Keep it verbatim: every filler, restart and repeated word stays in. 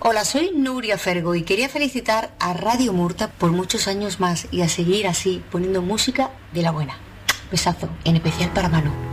Hola, soy Nuria Fergo y quería felicitar a Radio Murta por muchos años más y a seguir así poniendo música de la buena. Besazo, en especial para Manu.